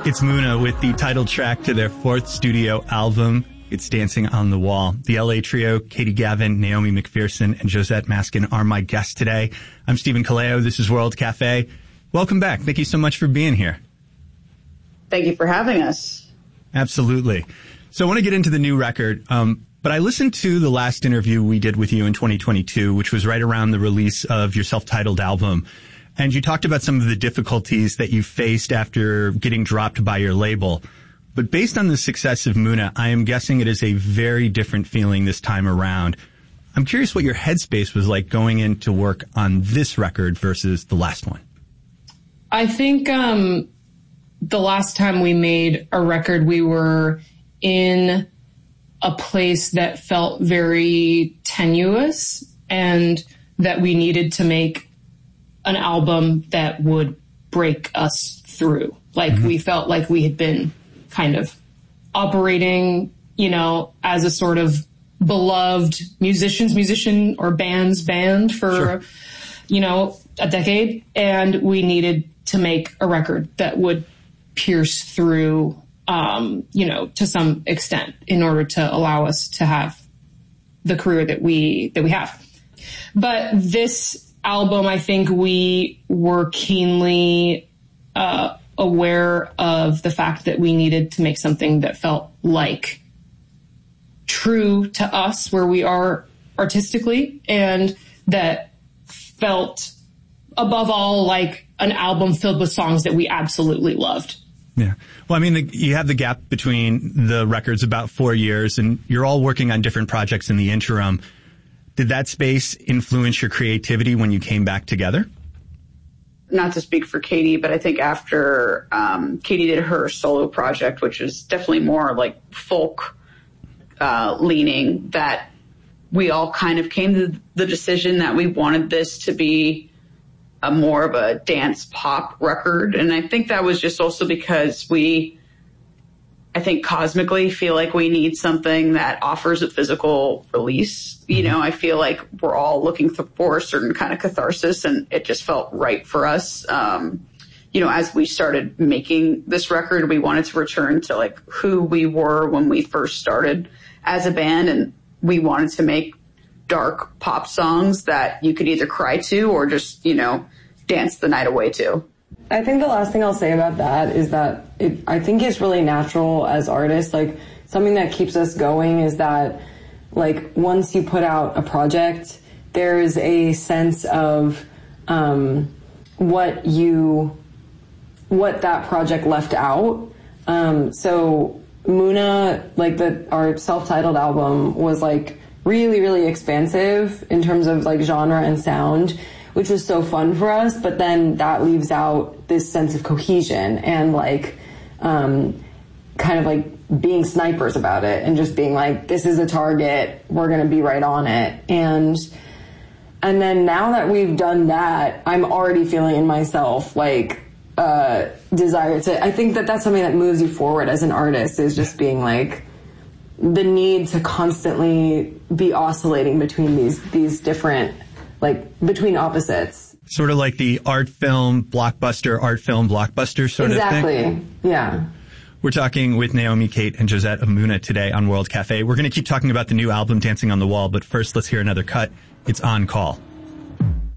It's Muna with the title track to their fourth studio album. It's Dancing on the Wall. The LA trio, Katie Gavin, Naomi McPherson, and Josette Maskin are my guests today. I'm Stephen Kaleo. This is World Cafe. Welcome back. Thank you so much for being here. Thank you for having us. Absolutely. So I want to get into the new record, but I listened to the last interview we did with you in 2022, which was right around the release of your self-titled album. And you talked about some of the difficulties that you faced after getting dropped by your label. But based on the success of Muna, I am guessing it is a very different feeling this time around. I'm curious what your headspace was like going into work on this record versus the last one. I think the last time we made a record, we were in a place that felt very tenuous and that we needed to make an album that would break us through. Like we felt like we had been kind of operating, as a sort of beloved musician or band's band for, a decade. And we needed to make a record that would pierce through, to some extent in order to allow us to have the career that we have. But this album, I think we were keenly aware of the fact that we needed to make something that felt like true to us where we are artistically, and that felt above all like an album filled with songs that we absolutely loved. Yeah. Well, I mean, you have the gap between the records about 4 years, and you're all working on different projects in the interim. Did that space influence your creativity when you came back together? Not to speak for Katie, but I think after Katie did her solo project, which is definitely more like folk leaning, that we all kind of came to the decision that we wanted this to be a more of a dance pop record. And I think that was just also because I think cosmically feel like we need something that offers a physical release. I feel like we're all looking for a certain kind of catharsis, and it just felt right for us. As we started making this record, we wanted to return to like who we were when we first started as a band. And we wanted to make dark pop songs that you could either cry to or just, dance the night away to. I think the last thing I'll say about that is that I think it's really natural as artists. Like, something that keeps us going is that, like, once you put out a project, there's a sense of what that project left out. So Muna, like our self-titled album, was like really, really expansive in terms of like genre and sound, which was so fun for us. But then that leaves out this sense of cohesion and like, kind of like being snipers about it and just being like, this is a target, we're going to be right on it. And then now that we've done that, I'm already feeling in myself like, desire to, I think that that's something that moves you forward as an artist, is just being like the need to constantly be oscillating between these different, like, between opposites. Sort of like the art film blockbuster sort of thing. Exactly. Yeah. We're talking with Naomi, Kate, and Josette of Muna today on World Cafe. We're going to keep talking about the new album, Dancing on the Wall, but first let's hear another cut. It's On Call.